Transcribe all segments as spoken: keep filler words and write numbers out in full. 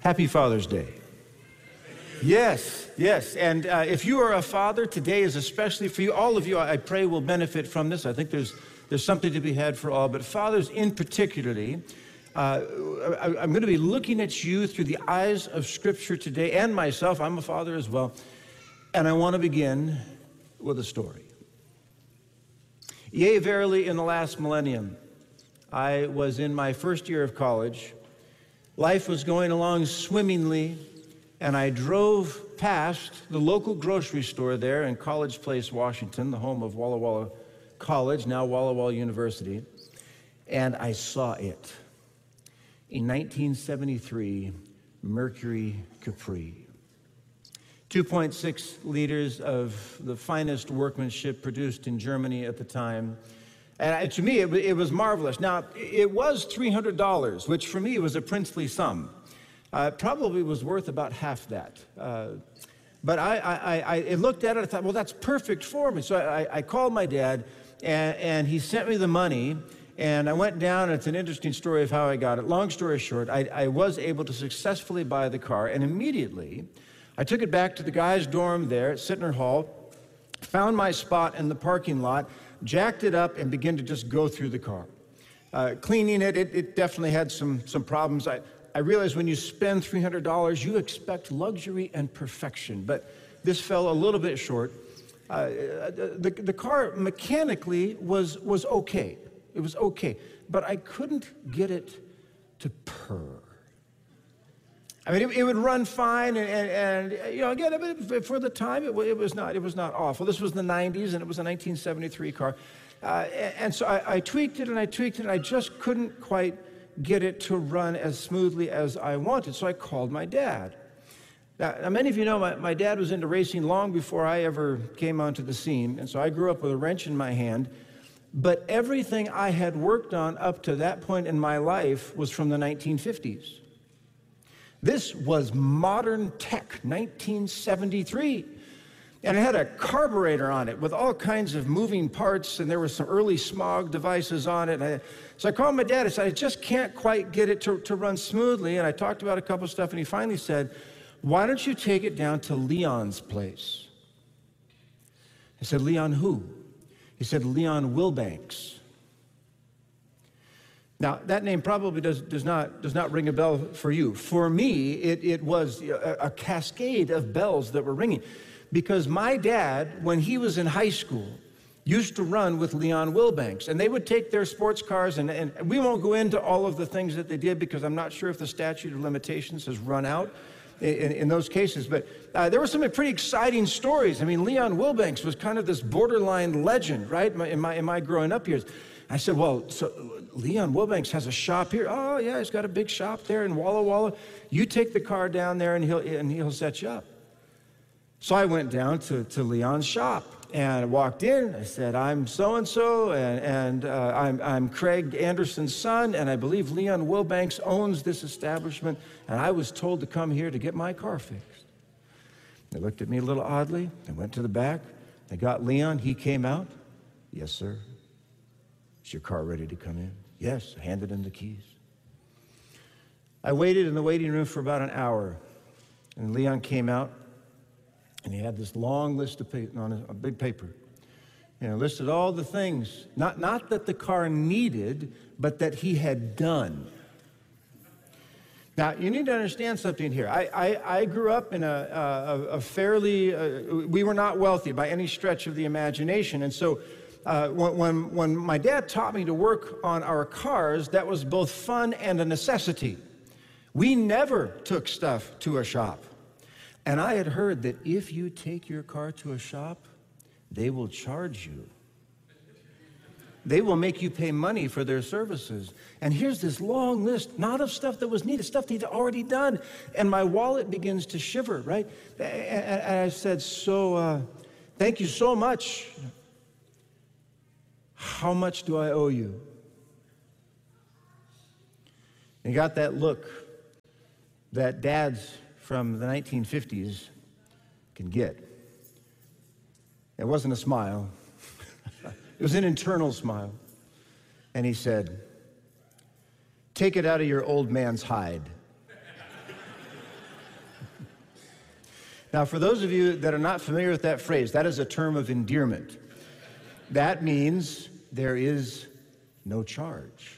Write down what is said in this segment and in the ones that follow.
Happy Father's Day. Yes, yes. And uh, if you are a father, today is especially for you. All of you, I pray, will benefit from this. I think there's there's something to be had for all. But fathers in particularly, uh, I, I'm going to be looking at you through the eyes of Scripture today, and myself. I'm a father as well. And I want to begin with a story. Yea, verily, in the last millennium, I was in my first year of college. Life was going along swimmingly, and I drove past the local grocery store there in College Place, Washington, the home of Walla Walla College, now Walla Walla University, and I saw it. In nineteen seventy-three, Mercury Capri. two point six liters of the finest workmanship produced in Germany at the time. And to me, it, it was marvelous. Now, it was three hundred dollars, which for me was a princely sum. Uh, it probably was worth about half that. Uh, but I, I, I, I looked at it, I thought, well, that's perfect for me. So I, I called my dad, and, and he sent me the money, and I went down, and it's an interesting story of how I got it. Long story short, I, I was able to successfully buy the car, and immediately I took it back to the guy's dorm there at Sittner Hall, found my spot in the parking lot, jacked it up, and began to just go through the car. Uh, cleaning it, it, it definitely had some, some problems. I, I realized when you spend three hundred dollars, you expect luxury and perfection, but this fell a little bit short. Uh, the, the car mechanically was, was okay. It was okay, but I couldn't get it to purr. I mean, it, it would run fine, and, and, and you know, again, for the time, it, it was not, it was not awful. This was the nineties, and it was a nineteen seventy-three car, uh, and, and so I, I tweaked it, and I tweaked it, and I just couldn't quite get it to run as smoothly as I wanted. So I called my dad. Now, now many of you know my, my dad was into racing long before I ever came onto the scene, and so I grew up with a wrench in my hand. But everything I had worked on up to that point in my life was from the nineteen fifties. This was modern tech, nineteen seventy-three. And it had a carburetor on it with all kinds of moving parts, and there were some early smog devices on it. I, so I called my dad. I said, I just can't quite get it to, to run smoothly. And I talked about a couple of stuff, and he finally said, why don't you take it down to Leon's place? I said, Leon who? He said, Leon Wilbanks. Now, that name probably does, does, not, does not ring a bell for you. For me, it, it was a, a cascade of bells that were ringing. Because my dad, when he was in high school, used to run with Leon Wilbanks. And they would take their sports cars, and, and we won't go into all of the things that they did because I'm not sure if the statute of limitations has run out in, in those cases. But uh, there were some pretty exciting stories. I mean, Leon Wilbanks was kind of this borderline legend, right, in my, in my growing up years. I said, well, so Leon Wilbanks has a shop here. Oh, yeah, he's got a big shop there in Walla Walla. You take the car down there, and he'll, and he'll set you up. So I went down to, to Leon's shop, and I walked in. I said, I'm so-and-so, and, and uh, I'm, I'm Craig Anderson's son, and I believe Leon Wilbanks owns this establishment, and I was told to come here to get my car fixed. They looked at me a little oddly. They went to the back. They got Leon. He came out. Yes, sir. Is your car ready to come in? Yes. I handed him the keys. I waited in the waiting room for about an hour, and Leon came out. And he had this long list of paper on a, a big paper. You know, listed all the things, not, not that the car needed, but that he had done. Now, you need to understand something here. I, I, I grew up in a, a, a fairly, uh, we were not wealthy by any stretch of the imagination. And so uh, when, when my dad taught me to work on our cars, that was both fun and a necessity. We never took stuff to a shop. And I had heard that if you take your car to a shop, they will charge you. They will make you pay money for their services. And here's this long list, not of stuff that was needed, stuff he'd already done. And my wallet begins to shiver, right? And I said, so, uh, thank you so much. How much do I owe you? And he got that look that dads from the nineteen fifties can get. It wasn't a smile. It was an internal smile. And he said, take it out of your old man's hide. Now, for those of you that are not familiar with that phrase, that is a term of endearment. That means there is no charge.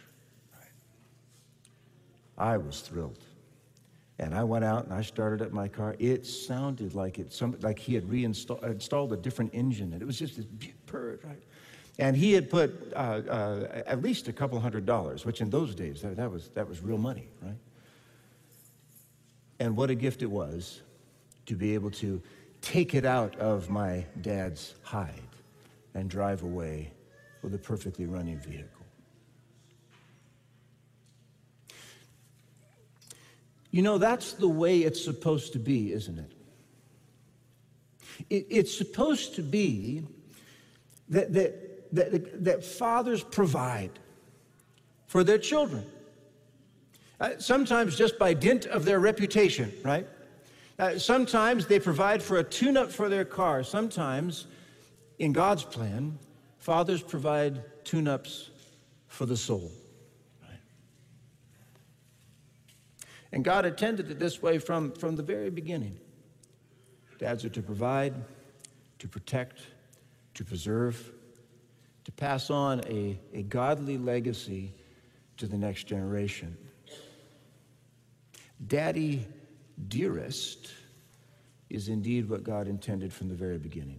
I was thrilled. And I went out and I started up my car. It sounded like it, some, like he had reinstalled installed a different engine. And it was just this purr, right? And he had put uh, uh, at least a couple hundred dollars, which in those days, that, that, was, that was real money, right? And what a gift it was to be able to take it out of my dad's hide and drive away with a perfectly running vehicle. You know, that's the way it's supposed to be, isn't it? it it's supposed to be that, that, that, that fathers provide for their children. Uh, sometimes just by dint of their reputation, right? Uh, sometimes they provide for a tune-up for their car. Sometimes, in God's plan, fathers provide tune-ups for the soul. And God intended it this way from, from the very beginning. Dads are to provide, to protect, to preserve, to pass on a, a godly legacy to the next generation. Daddy dearest is indeed what God intended from the very beginning.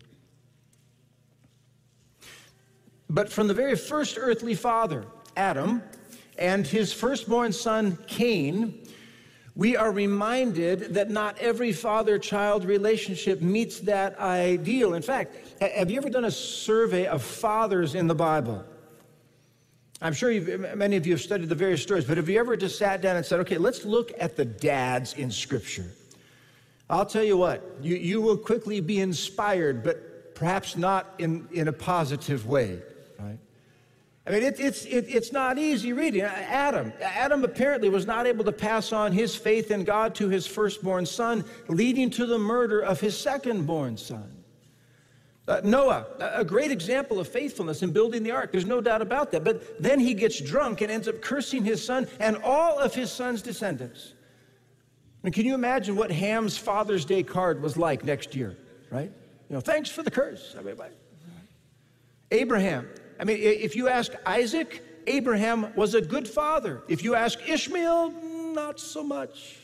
But from the very first earthly father, Adam, and his firstborn son, Cain, we are reminded that not every father-child relationship meets that ideal. In fact, have you ever done a survey of fathers in the Bible? I'm sure you've, many of you have studied the various stories, but have you ever just sat down and said, okay, let's look at the dads in Scripture? I'll tell you what, you, you will quickly be inspired, but perhaps not in, in a positive way, right? I mean, it, it's, it, it's not easy reading. Adam, Adam apparently was not able to pass on his faith in God to his firstborn son, leading to the murder of his secondborn son. Uh, Noah, a great example of faithfulness in building the ark. There's no doubt about that. But then he gets drunk and ends up cursing his son and all of his son's descendants. I mean, can you imagine what Ham's Father's Day card was like next year, right? You know, thanks for the curse, everybody. Abraham. I mean, if you ask Isaac, Abraham was a good father. If you ask Ishmael, not so much.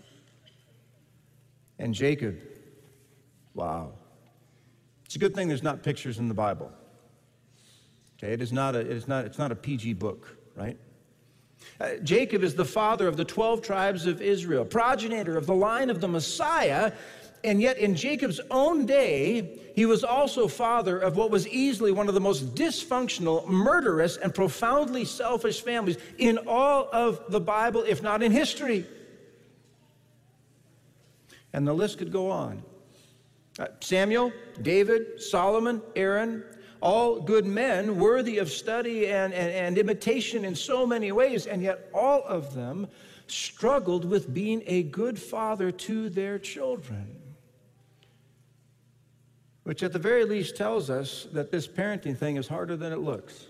And Jacob, wow. It's a good thing there's not pictures in the Bible. Okay, it is not a, it is not, it's not a P G book, right? Uh, Jacob is the father of the twelve tribes of Israel, progenitor of the line of the Messiah, and yet in Jacob's own day, he was also father of what was easily one of the most dysfunctional, murderous, and profoundly selfish families in all of the Bible, if not in history. And the list could go on. Uh, Samuel, David, Solomon, Aaron, all good men, worthy of study and, and, and imitation in so many ways, and yet all of them struggled with being a good father to their children. Which at the very least tells us that this parenting thing is harder than it looks.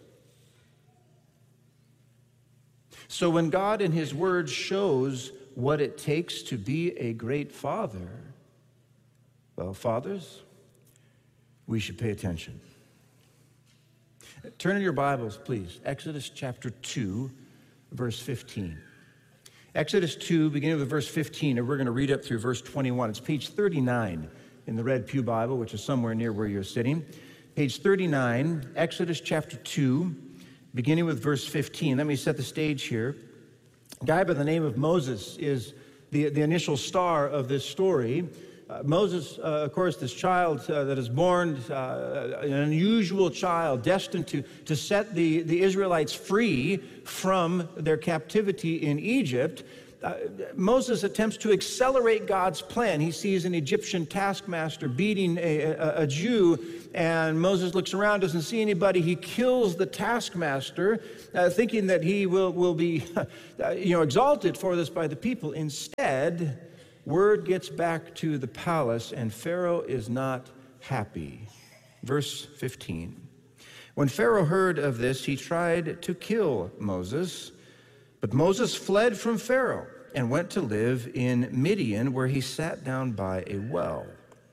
So when God in His Word shows what it takes to be a great father, well, fathers, we should pay attention. Turn in your Bibles, please. Exodus chapter two, verse fifteen. Exodus two, beginning with verse fifteen, and we're going to read up through verse twenty-one. It's page thirty-nine in the Red Pew Bible, which is somewhere near where you're sitting. Page thirty-nine, Exodus chapter two, beginning with verse fifteen. Let me set the stage here. A guy by the name of Moses is the, the initial star of this story. Uh, Moses, uh, of course, this child uh, that is born, uh, an unusual child, destined to, to set the, the Israelites free from their captivity in Egypt. Uh, Moses attempts to accelerate God's plan. He sees an Egyptian taskmaster beating a, a, a Jew, and Moses looks around, doesn't see anybody. He kills the taskmaster, uh, thinking that he will, will be uh, you know, exalted for this by the people. Instead, word gets back to the palace, and Pharaoh is not happy. Verse fifteen. When Pharaoh heard of this, he tried to kill Moses, but Moses fled from Pharaoh and went to live in Midian, where he sat down by a well.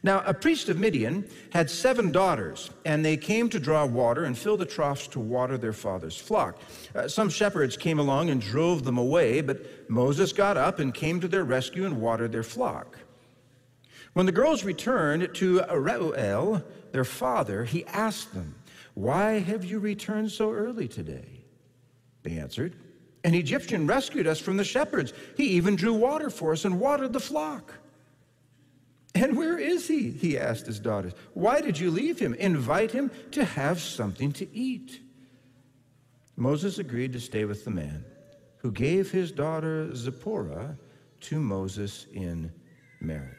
Now, a priest of Midian had seven daughters, and they came to draw water and fill the troughs to water their father's flock. Uh, some shepherds came along and drove them away, but Moses got up and came to their rescue and watered their flock. When the girls returned to Reuel, their father, he asked them, "Why have you returned so early today?" They answered, "An Egyptian rescued us from the shepherds. He even drew water for us and watered the flock." "And where is he?" he asked his daughters. "Why did you leave him? Invite him to have something to eat." Moses agreed to stay with the man, who gave his daughter Zipporah to Moses in marriage.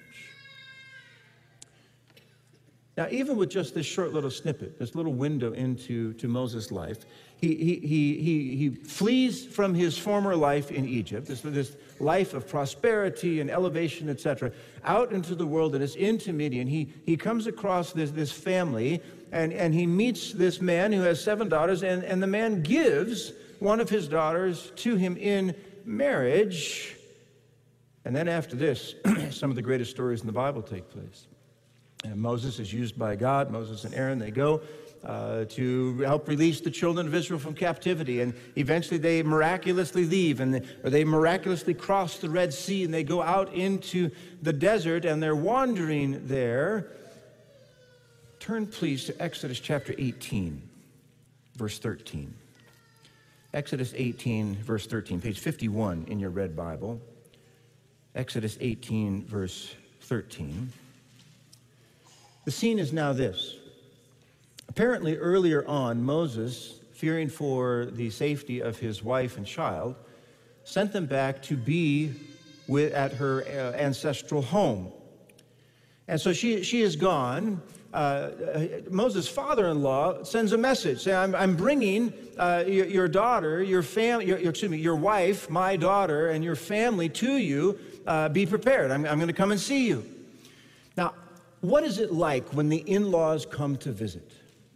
Now, even with just this short little snippet, this little window into to Moses' life, he, he, he, he, he flees from his former life in Egypt, this, this life of prosperity and elevation, et cetera, out into the wilderness, into Midian. He, he comes across this, this family, and, and he meets this man who has seven daughters, and, and the man gives one of his daughters to him in marriage. And then after this, some of the greatest stories in the Bible take place. And Moses is used by God. Moses and Aaron, they go uh, to help release the children of Israel from captivity. And eventually they miraculously leave, and they, or they miraculously cross the Red Sea, and they go out into the desert, and they're wandering there. Turn, please, to Exodus chapter eighteen, verse thirteen. Exodus eighteen, verse thirteen, page fifty-one in your red Bible. Exodus eighteen, verse thirteen. The scene is now this. Apparently, earlier on, Moses, fearing for the safety of his wife and child, sent them back to be with, at her uh, ancestral home. And so she, she is gone. Uh, Moses' father-in-law sends a message saying, I'm, I'm bringing uh, your, your daughter, your family, your, your, excuse me, your wife, my daughter, and your family to you. Uh, be prepared. I'm, I'm going to come and see you. Now, what is it like when the in-laws come to visit?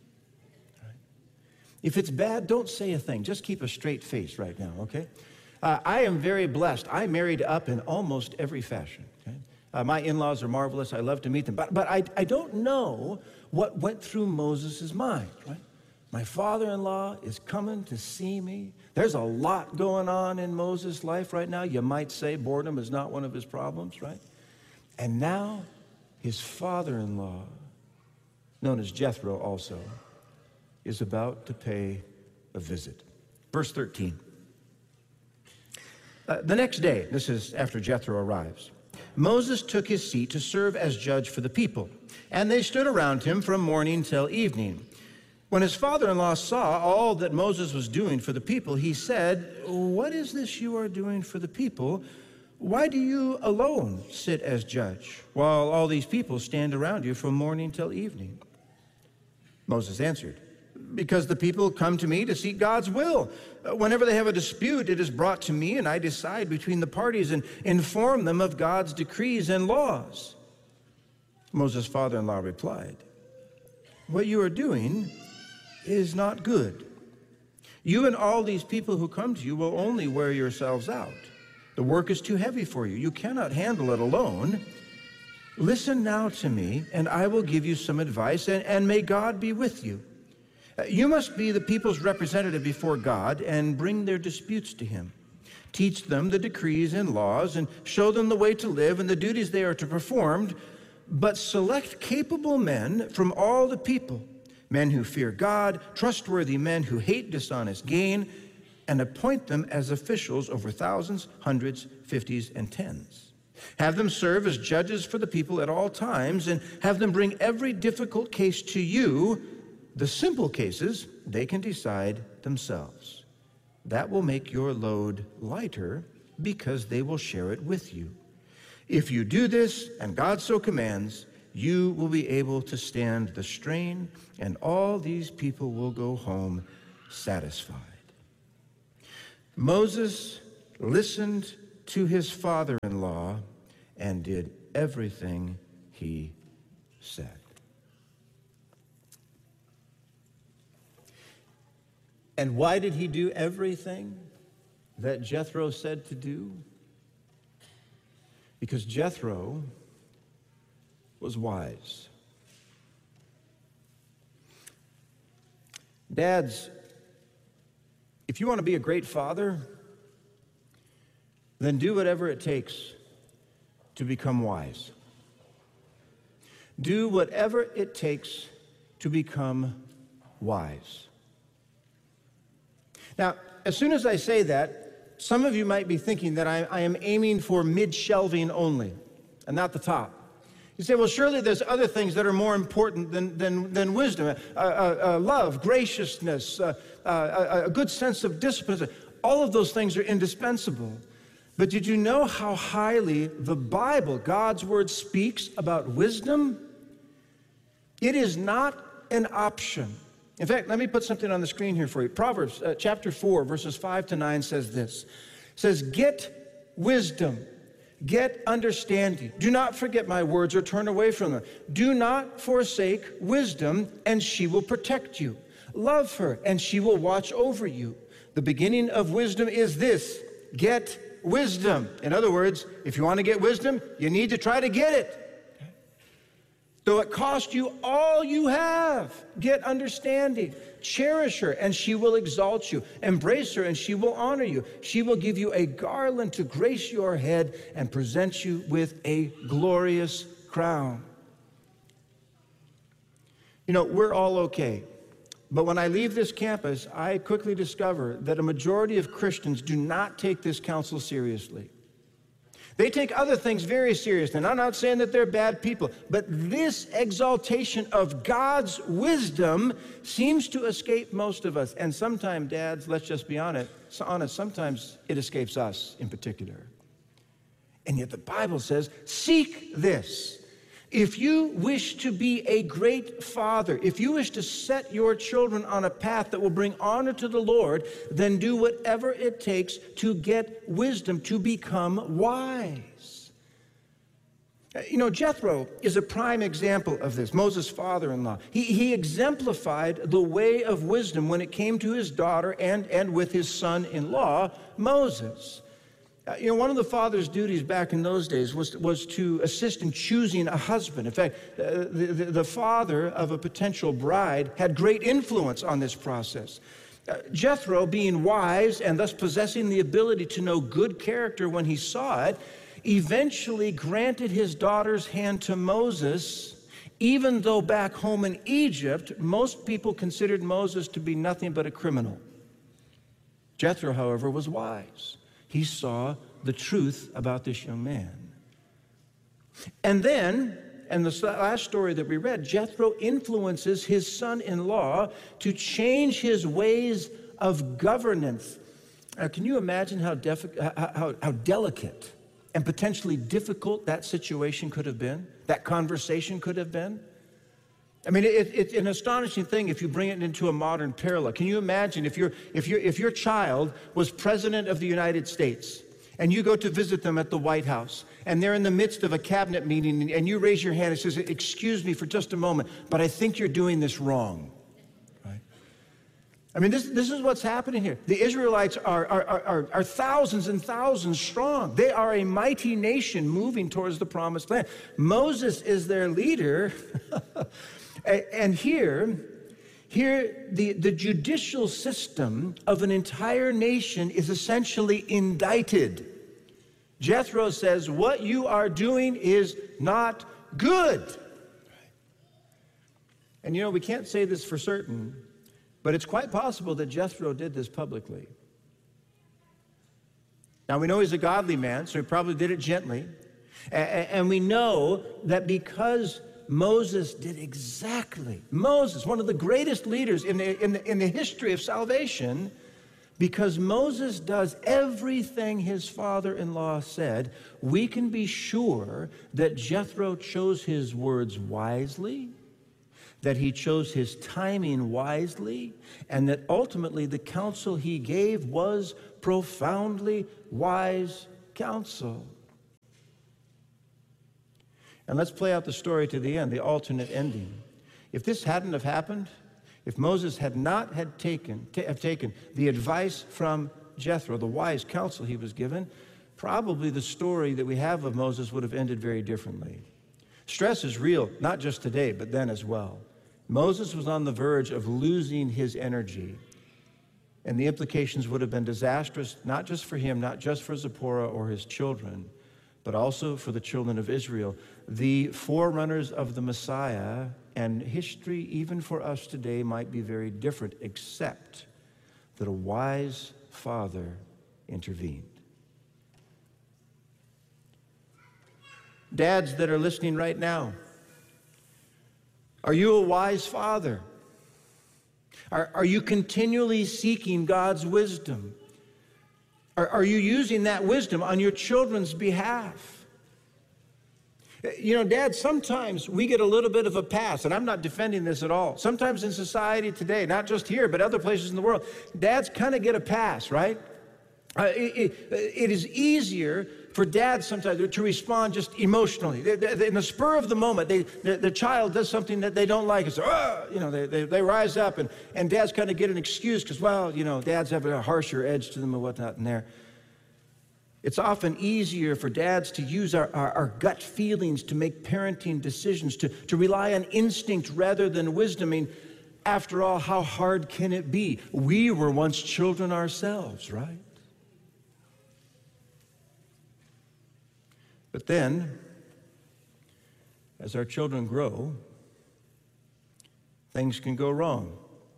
If it's bad, don't say a thing. Just keep a straight face right now, okay? Uh, I am very blessed. I married up in almost every fashion. Okay? Uh, my in-laws are marvelous. I love to meet them. But, but I, I don't know what went through Moses' mind, right? My father-in-law is coming to see me. There's a lot going on in Moses' life right now. You might say boredom is not one of his problems, right? And now his father-in-law, known as Jethro also, is about to pay a visit. Verse thirteen. Uh, the next day, this is after Jethro arrives, Moses took his seat to serve as judge for the people, and they stood around him from morning till evening. When his father-in-law saw all that Moses was doing for the people, he said, "What is this you are doing for the people? Why do you alone sit as judge, while all these people stand around you from morning till evening?" Moses answered, "Because the people come to me to seek God's will. Whenever they have a dispute, it is brought to me, and I decide between the parties and inform them of God's decrees and laws." Moses' father-in-law replied, "What you are doing is not good. You and all these people who come to you will only wear yourselves out. The work is too heavy for you. You cannot handle it alone. Listen now to me, and I will give you some advice, and, and may God be with you. You must be the people's representative before God and bring their disputes to him. Teach them the decrees and laws and show them the way to live and the duties they are to perform, but select capable men from all the people, men who fear God, trustworthy men who hate dishonest gain, and appoint them as officials over thousands, hundreds, fifties, and tens. Have them serve as judges for the people at all times, and have them bring every difficult case to you. The simple cases they can decide themselves. That will make your load lighter because they will share it with you. If you do this, and God so commands, you will be able to stand the strain, and all these people will go home satisfied." Moses listened to his father-in-law and did everything he said. And why did he do everything that Jethro said to do? Because Jethro was wise. Dads, if you want to be a great father, then do whatever it takes to become wise. Do whatever it takes to become wise. Now, as soon as I say that, some of you might be thinking that I, I am aiming for mid-shelving only and not the top. You say, well, surely there's other things that are more important than, than, than wisdom. Uh, uh, uh, love, graciousness, uh, uh, a good sense of discipline. All of those things are indispensable. But did you know how highly the Bible, God's Word, speaks about wisdom? It is not an option. In fact, let me put something on the screen here for you. Proverbs uh, chapter four, verses five to nine says this. It says, get wisdom, get understanding. Do not forget my words or turn away from them. Do not forsake wisdom, and she will protect you. Love her, and she will watch over you. The beginning of wisdom is this: get wisdom. In other words, if you want to get wisdom, you need to try to get it. Though it cost you all you have, get understanding. Cherish her, and she will exalt you. Embrace her, and she will honor you. She will give you a garland to grace your head and present you with a glorious crown. You know, we're all okay. But when I leave this campus, I quickly discover that a majority of Christians do not take this counsel seriously. They take other things very seriously. And I'm not saying that they're bad people, but this exaltation of God's wisdom seems to escape most of us. And sometimes, dads, let's just be honest, honest, sometimes it escapes us in particular. And yet the Bible says, seek this. If you wish to be a great father, if you wish to set your children on a path that will bring honor to the Lord, then do whatever it takes to get wisdom, to become wise. You know, Jethro is a prime example of this, Moses' father-in-law. He, he exemplified the way of wisdom when it came to his daughter and, and with his son-in-law, Moses. Uh, you know, one of the father's duties back in those days was, was to assist in choosing a husband. In fact, uh, the, the, the father of a potential bride had great influence on this process. Uh, Jethro, being wise and thus possessing the ability to know good character when he saw it, eventually granted his daughter's hand to Moses, even though back home in Egypt, most people considered Moses to be nothing but a criminal. Jethro, however, was wise. He saw the truth about this young man. And then, and the last story that we read, Jethro influences his son-in-law to change his ways of governance. Now, can you imagine how, how, how, how delicate and potentially difficult that situation could have been, that conversation could have been? I mean, it, it's an astonishing thing if you bring it into a modern parallel. Can you imagine if, your if, your if your child was president of the United States and you go to visit them at the White House and they're in the midst of a cabinet meeting and you raise your hand and says, excuse me for just a moment, but I think you're doing this wrong, right? I mean, this, this is what's happening here. The Israelites are, are, are, are thousands and thousands strong. They are a mighty nation moving towards the promised land. Moses is their leader. And here, here the, the judicial system of an entire nation is essentially indicted. Jethro says, what you are doing is not good. And you know, we can't say this for certain, but it's quite possible that Jethro did this publicly. Now, we know he's a godly man, so he probably did it gently. And we know that because Moses did exactly, Moses, one of the greatest leaders in the, in the, in the history of salvation, because Moses does everything his father-in-law said, we can be sure that Jethro chose his words wisely, that he chose his timing wisely, and that ultimately the counsel he gave was profoundly wise counsel. And let's play out the story to the end, the alternate ending. If this hadn't have happened, if Moses had not had taken, t- have taken the advice from Jethro, the wise counsel he was given, probably the story that we have of Moses would have ended very differently. Stress is real, not just today, but then as well. Moses was on the verge of losing his energy, and the implications would have been disastrous, not just for him, not just for Zipporah or his children, but also for the children of Israel, the forerunners of the Messiah. And history, even for us today, might be very different, except that a wise father intervened. Dads that are listening right now, are you a wise father? Are, are you continually seeking God's wisdom? Are, are you using that wisdom on your children's behalf? You know, Dad, sometimes we get a little bit of a pass, and I'm not defending this at all. Sometimes in society today, not just here, but other places in the world, dads kind of get a pass, right? Uh, it, it, it is easier for dads sometimes to respond just emotionally. They, they, in the spur of the moment, they, the, the child does something that they don't like. It's, oh, you know, they, they, they rise up, and, and dads kind of get an excuse because, well, you know, dads have a harsher edge to them and whatnot in there. It's often easier for dads to use our, our, our gut feelings to make parenting decisions, to, to rely on instinct rather than wisdom. I mean, after all, how hard can it be? We were once children ourselves, right? But then, as our children grow, things can go wrong.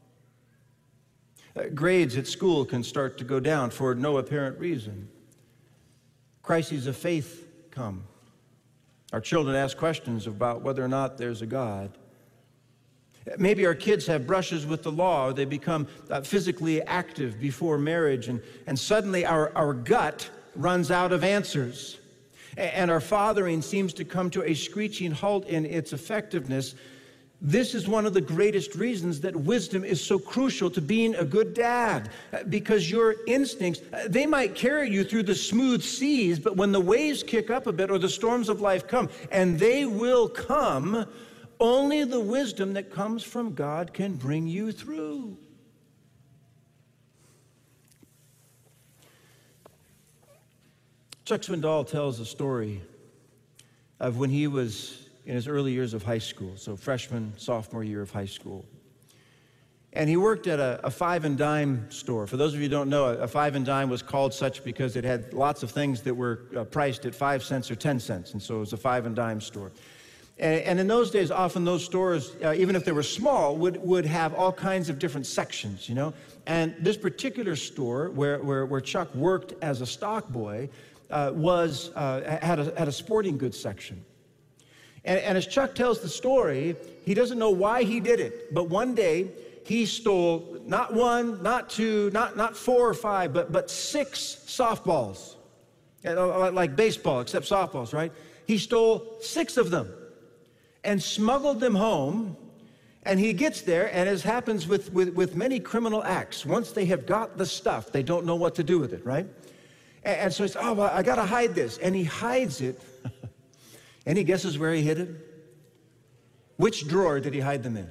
Uh, grades at school can start to go down for no apparent reason. Crises of faith come. Our children ask questions about whether or not there's a God. Maybe our kids have brushes with the law, or they become uh, physically active before marriage, and, and suddenly our, our gut runs out of answers. And our fathering seems to come to a screeching halt in its effectiveness. This is one of the greatest reasons that wisdom is so crucial to being a good dad, because your instincts, they might carry you through the smooth seas, but when the waves kick up a bit or the storms of life come, and they will come, only the wisdom that comes from God can bring you through. Chuck Swindoll tells a story of when he was in his early years of high school, so freshman, sophomore year of high school. And he worked at a, a five and dime store. For those of you who don't know, a five and dime was called such because it had lots of things that were uh, priced at five cents or ten cents, and so it was a five and dime store. And, and in those days, often those stores, uh, even if they were small, would, would have all kinds of different sections, you know? And this particular store where, where, where Chuck worked as a stock boy uh, was, uh, had, a, had a sporting goods section. And, and as Chuck tells the story, he doesn't know why he did it, but one day he stole not one, not two, not, not four or five, but, but six softballs, like baseball, except softballs, right? He stole six of them and smuggled them home, and he gets there, and as happens with, with, with many criminal acts, once they have got the stuff, they don't know what to do with it, right? And, and so he says, oh, well, I gotta hide this, and he hides it. Any guesses where he hid it? Which drawer did he hide them in?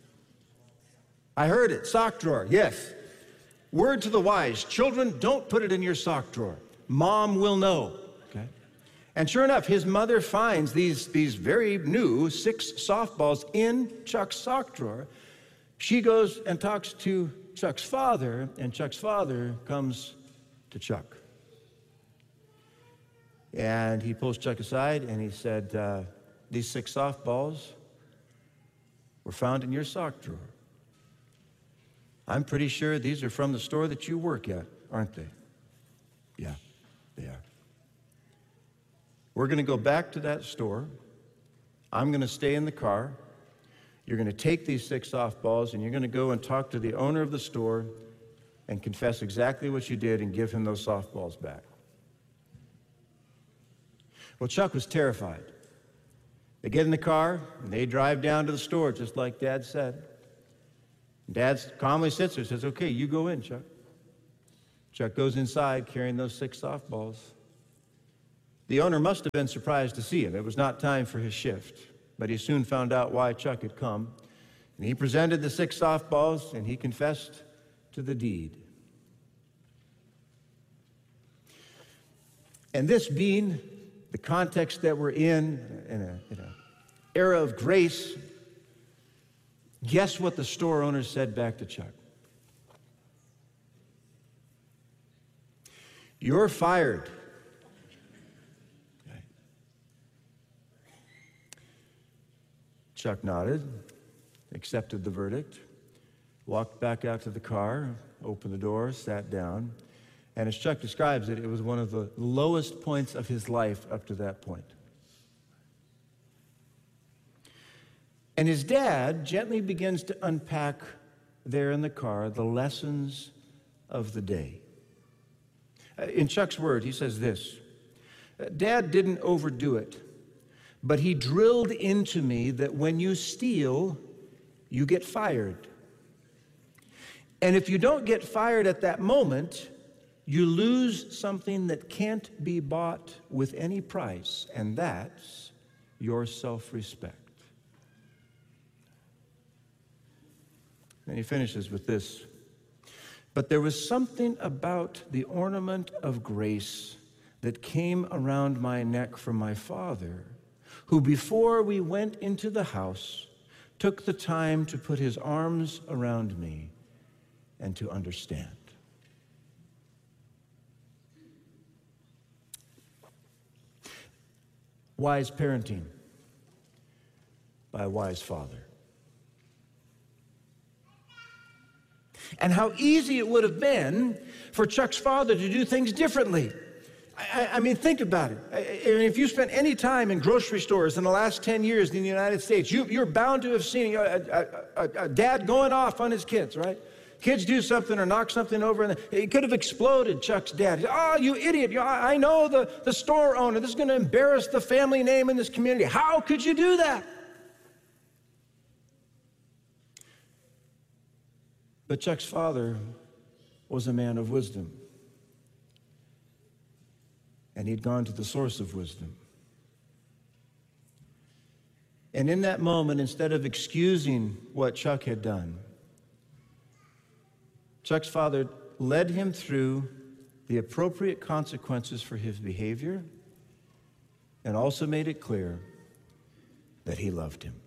I heard it, sock drawer, yes. Word to the wise, children, don't put it in your sock drawer. Mom will know, okay? And sure enough, his mother finds these, these very new six softballs in Chuck's sock drawer. She goes and talks to Chuck's father, and Chuck's father comes to Chuck. And he pulls Chuck aside and he said, uh, these six softballs were found in your sock drawer. I'm pretty sure these are from the store that you work at, aren't they? Yeah, they are. We're going to go back to that store. I'm going to stay in the car. You're going to take these six softballs and you're going to go and talk to the owner of the store and confess exactly what you did and give him those softballs back. Well, Chuck was terrified. They get in the car, and they drive down to the store, just like Dad said. Dad calmly sits there and says, okay, you go in, Chuck. Chuck goes inside carrying those six softballs. The owner must have been surprised to see him. It was not time for his shift, but he soon found out why Chuck had come. And he presented the six softballs, and he confessed to the deed. And this being the context that we're in, in a, in a era of grace, guess what the store owner said back to Chuck? You're fired. Okay. Chuck nodded, accepted the verdict, walked back out to the car, opened the door, sat down, and as Chuck describes it, it was one of the lowest points of his life up to that point. And his dad gently begins to unpack there in the car the lessons of the day. In Chuck's word, he says this, Dad didn't overdo it, but he drilled into me that when you steal, you get fired. And if you don't get fired at that moment, you lose something that can't be bought with any price, and that's your self-respect. And he finishes with this. But there was something about the ornament of grace that came around my neck from my father, who before we went into the house, took the time to put his arms around me and to understand. Wise parenting by a wise father. And how easy it would have been for Chuck's father to do things differently. I, I mean, think about it. I, I, if you spent any time in grocery stores in the last ten years in the United States, you, you're bound to have seen a, a, a, a dad going off on his kids, right? Kids do something or knock something over, and it could have exploded Chuck's dad. Oh, you idiot. You, I know the, the store owner. This is going to embarrass the family name in this community. How could you do that? But Chuck's father was a man of wisdom. And he'd gone to the source of wisdom. And in that moment, instead of excusing what Chuck had done, Chuck's father led him through the appropriate consequences for his behavior and also made it clear that he loved him.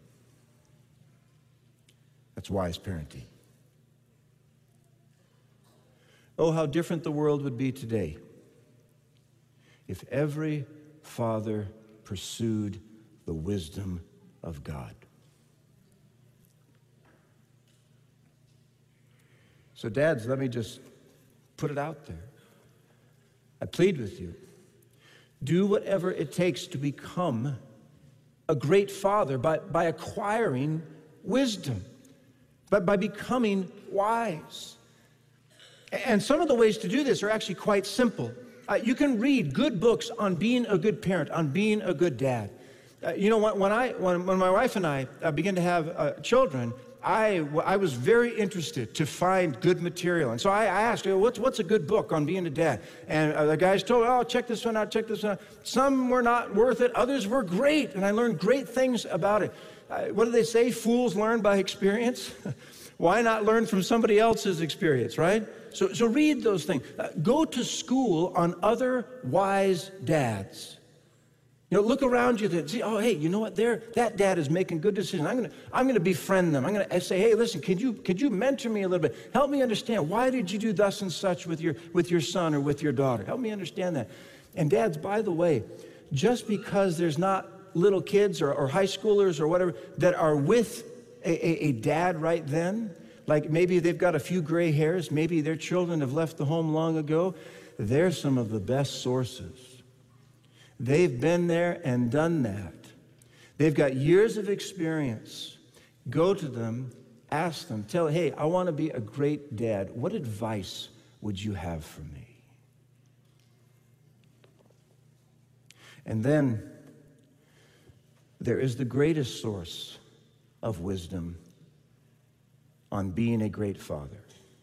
That's wise parenting. Oh, how different the world would be today if every father pursued the wisdom of God. So dads, let me just put it out there. I plead with you. Do whatever it takes to become a great father by, by acquiring wisdom, but by becoming wise. And some of the ways to do this are actually quite simple. Uh, you can read good books on being a good parent, on being a good dad. Uh, you know, when, when I, when, when my wife and I uh, began to have uh, children, I, I was very interested to find good material. And so I, I asked, what's, what's a good book on being a dad? And uh, the guys told me, oh, check this one out, check this one out. Some were not worth it, others were great, and I learned great things about it. Uh, what do they say? Fools learn by experience. Why not learn from somebody else's experience, right? So, so read those things. Uh, go to school on other wise dads. You know, look around you and see, oh, hey, you know what? There, that dad is making good decisions. I'm gonna, I'm gonna befriend them. I'm gonna say, hey, listen, could you, could you mentor me a little bit? Help me understand, why did you do thus and such with your, with your son or with your daughter? Help me understand that. And dads, by the way, just because there's not little kids or, or high schoolers or whatever that are with a, a, a dad right then, like maybe they've got a few gray hairs, maybe their children have left the home long ago, they're some of the best sources. They've been there and done that. They've got years of experience. Go to them, ask them, tell, hey, I want to be a great dad. What advice would you have for me? And then there is the greatest source of wisdom on being a great father.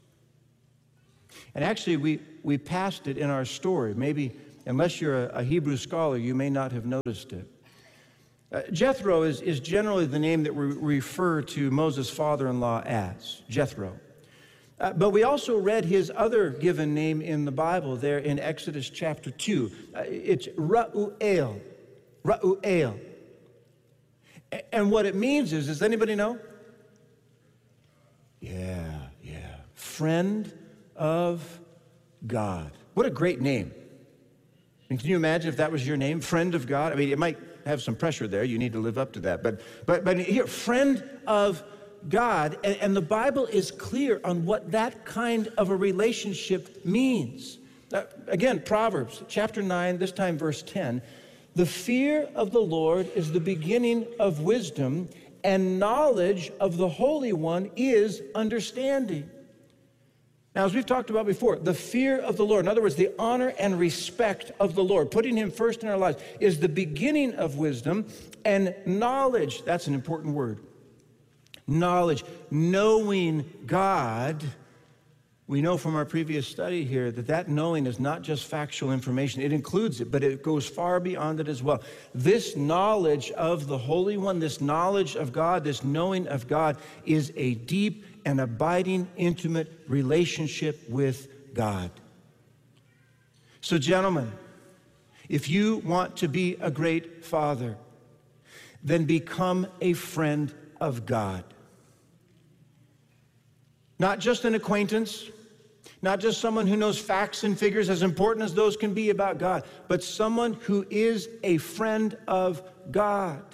And actually, we, we passed it in our story. Maybe, unless you're a, a Hebrew scholar, you may not have noticed it. Uh, Jethro is, is generally the name that we refer to Moses' father-in-law as, Jethro. Uh, but we also read his other given name in the Bible there in Exodus chapter two. Uh, it's Ra'uel, Ra'uel. And what it means is, does anybody know? Yeah, yeah. Friend of God. What a great name. And can you imagine if that was your name, friend of God? I mean, it might have some pressure there. You need to live up to that. But but but here, friend of God. And, and the Bible is clear on what that kind of a relationship means. Uh, again, Proverbs chapter nine, this time verse ten. The fear of the Lord is the beginning of wisdom, and knowledge of the Holy One is understanding. Now, as we've talked about before, the fear of the Lord, in other words, the honor and respect of the Lord, putting him first in our lives, is the beginning of wisdom, and knowledge, that's an important word. Knowledge, knowing God. We know from our previous study here that that knowing is not just factual information. It includes it, but it goes far beyond it as well. This knowledge of the Holy One, this knowledge of God, this knowing of God is a deep and abiding, intimate relationship with God. So, gentlemen, if you want to be a great father, then become a friend of God. Not just an acquaintance, not just someone who knows facts and figures, as important as those can be about God, but someone who is a friend of God.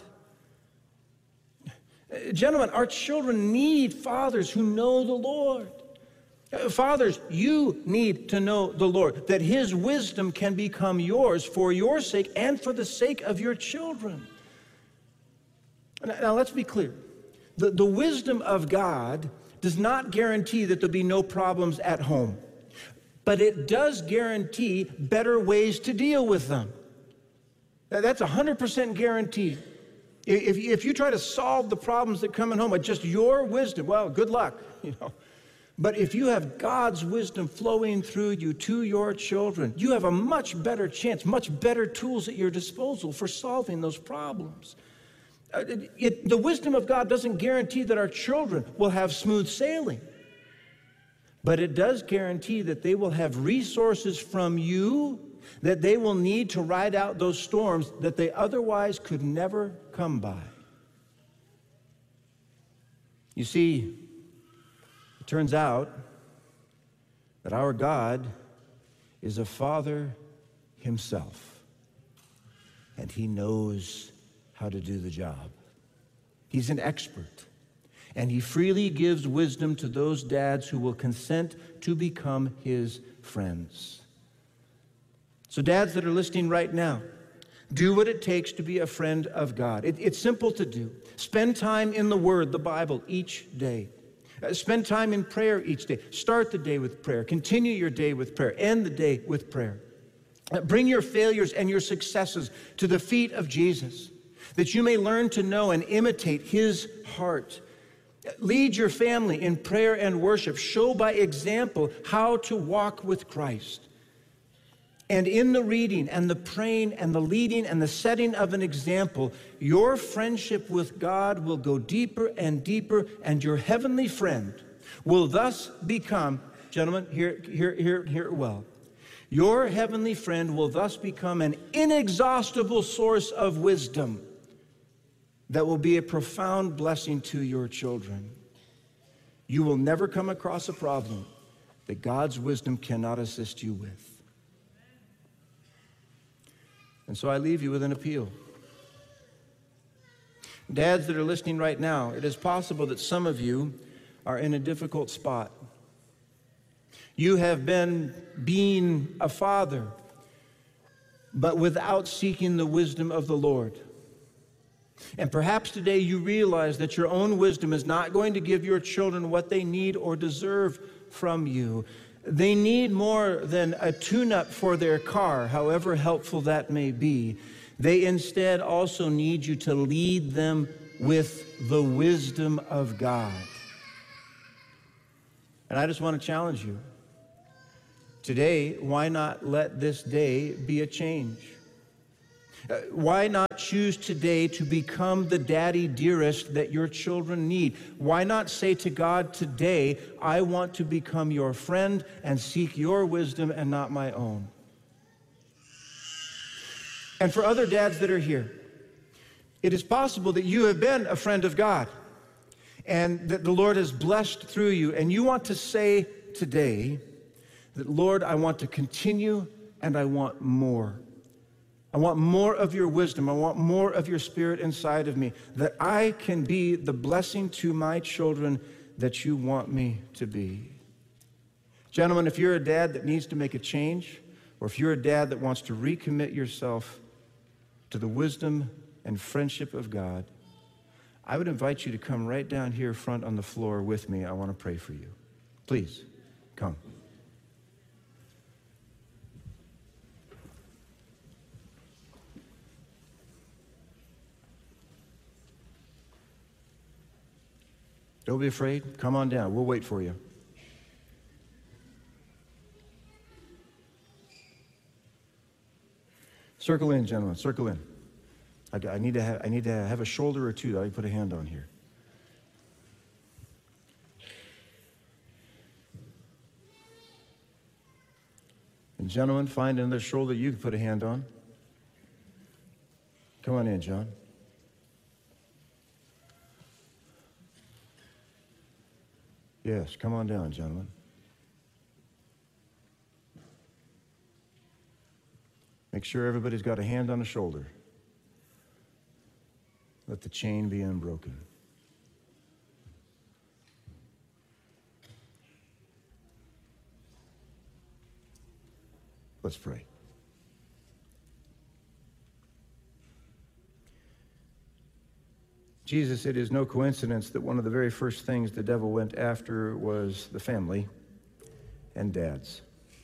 Gentlemen, our children need fathers who know the Lord. Fathers, you need to know the Lord, that his wisdom can become yours for your sake and for the sake of your children. Now, let's be clear. The, the wisdom of God does not guarantee that there'll be no problems at home, but it does guarantee better ways to deal with them. That's a one hundred percent guaranteed. If, if you try to solve the problems that come at home with just your wisdom, well, good luck, you know. But if you have God's wisdom flowing through you to your children, you have a much better chance, much better tools at your disposal for solving those problems. Uh, it, it, the wisdom of God doesn't guarantee that our children will have smooth sailing, but it does guarantee that they will have resources from you that they will need to ride out those storms that they otherwise could never come by. You see, it turns out that our God is a father himself, and he knows how to do the job. He's an expert, and he freely gives wisdom to those dads who will consent to become his friends. So dads that are listening right now, do what it takes to be a friend of God. It, it's simple to do. Spend time in the Word, the Bible, each day. Uh, spend time in prayer each day. Start the day with prayer. Continue your day with prayer. End the day with prayer. Uh, bring your failures and your successes to the feet of Jesus, that you may learn to know and imitate his heart. Lead your family in prayer and worship. Show by example how to walk with Christ. And in the reading and the praying and the leading and the setting of an example, your friendship with God will go deeper and deeper, and your heavenly friend will thus become, gentlemen, hear, hear, hear, hear it well. Your heavenly friend will thus become an inexhaustible source of wisdom that will be a profound blessing to your children. You will never come across a problem that God's wisdom cannot assist you with. And so I leave you with an appeal. Dads that are listening right now, it is possible that some of you are in a difficult spot. You have been being a father, but without seeking the wisdom of the Lord. And perhaps today you realize that your own wisdom is not going to give your children what they need or deserve from you. They need more than a tune-up for their car, however helpful that may be. They instead also need you to lead them with the wisdom of God. And I just want to challenge you. Today, why not let this day be a change? Uh, why not choose today to become the daddy dearest that your children need? Why not say to God today, I want to become your friend and seek your wisdom and not my own? And for other dads that are here, It is possible that you have been a friend of God and that the Lord has blessed through you, and you want to say today that, Lord, I want to continue and I want more. I want more of your wisdom. I want more of your Spirit inside of me, that I can be the blessing to my children that you want me to be. Gentlemen, if you're a dad that needs to make a change, or if you're a dad that wants to recommit yourself to the wisdom and friendship of God, I would invite you to come right down here front on the floor with me. I want to pray for you. Please, come. Don't be afraid. Come on down. We'll wait for you. Circle in, gentlemen. Circle in. I, I, need to have, I need to have a shoulder or two that I can put a hand on here. And gentlemen, find another shoulder you can put a hand on. Come on in, John. Yes, come on down, gentlemen. Make sure everybody's got a hand on a shoulder. Let the chain be unbroken. Let's pray. Jesus, it is no coincidence that one of the very first things the devil went after was the family and dads.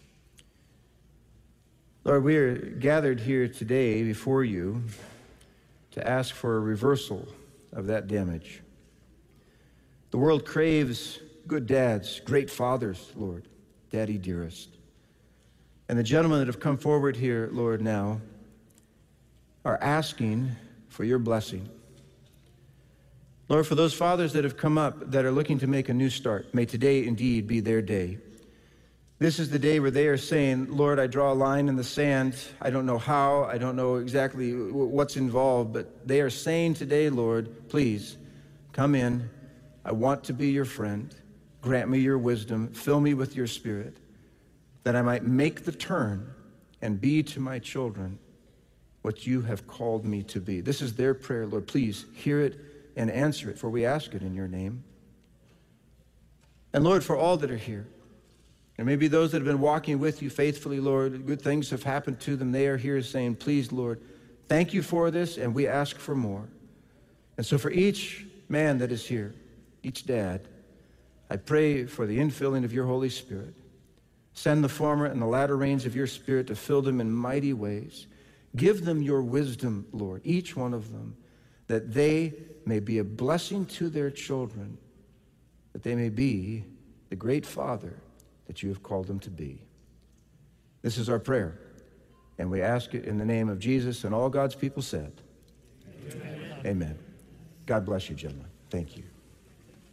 Lord, we are gathered here today before you to ask for a reversal of that damage. The world craves good dads, great fathers, Lord, Daddy dearest. And the gentlemen that have come forward here, Lord, now are asking for your blessing. Lord, for those fathers that have come up that are looking to make a new start, may today indeed be their day. This is the day where they are saying, Lord, I draw a line in the sand. I don't know how. I don't know exactly what's involved, but they are saying today, Lord, please come in. I want to be your friend. Grant me your wisdom. Fill me with your Spirit, that I might make the turn and be to my children what you have called me to be. This is their prayer, Lord. Please hear it and answer it, for we ask it in your name. And Lord, for all that are here, and maybe those that have been walking with you faithfully, Lord, good things have happened to them. They are here saying, please, Lord, thank you for this, and we ask for more. And so for each man that is here, each dad, I pray for the infilling of your Holy Spirit. Send the former and the latter rains of your Spirit to fill them in mighty ways. Give them your wisdom, Lord, each one of them, that they may be a blessing to their children, that they may be the great Father that you have called them to be. This is our prayer, and we ask it in the name of Jesus, and all God's people said, Amen. Amen. God bless you, gentlemen. Thank you.